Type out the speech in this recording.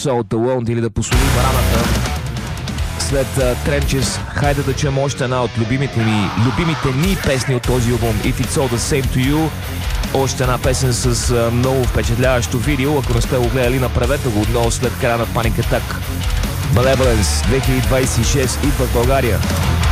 So Alone, или да посолим раната. След Trenches, хайде да чуем още една от любимите ни песни от този албум, If It's All The Same To You. Още една песен с много впечатляващо видео. Ако не сте го гледали, направете го отново след края на Panic Attack. Malevolence 2026 идва в България.